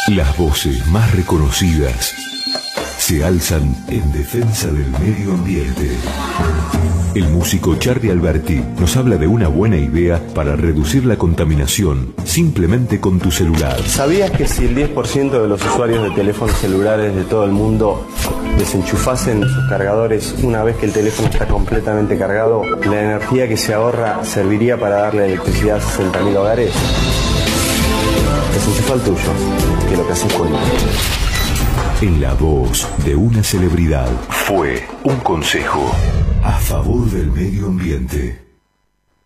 Las voces más reconocidas se alzan en defensa del medio ambiente. El músico Charly Alberti nos habla de una buena idea para reducir la contaminación simplemente con tu celular. ¿Sabías que si el 10% de los usuarios de teléfonos celulares de todo el mundo desenchufasen sus cargadores una vez que el teléfono está completamente cargado, la energía que se ahorra serviría para darle electricidad a 60.000 hogares? Desenchufa el tuyo, que lo que haces cuenta. En la voz de una celebridad fue un consejo a favor del medio ambiente.